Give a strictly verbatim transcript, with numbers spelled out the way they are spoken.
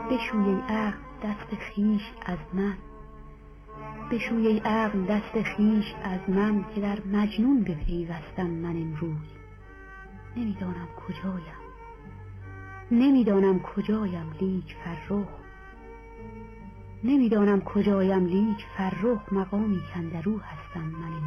بشوی ای عقل دست خویش از من، بشوی ای عقل دست خویش از من، که در مجنون بپیوستم من امروز. نمیدانم کجایم، نمیدانم کجایم لیک فرخ، نمیدانم کجایم لیک فرخ، مقامی کاندرو هستم من.